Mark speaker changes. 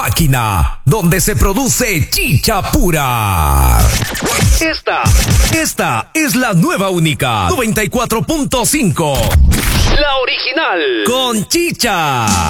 Speaker 1: Máquina donde se produce chicha pura. Esta es la nueva única 94.5. La original con chicha.